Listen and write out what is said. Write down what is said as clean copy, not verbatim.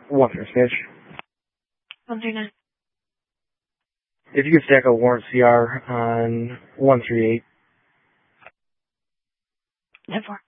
136. 139. If you could stack a warrant CR on 138. 10-4.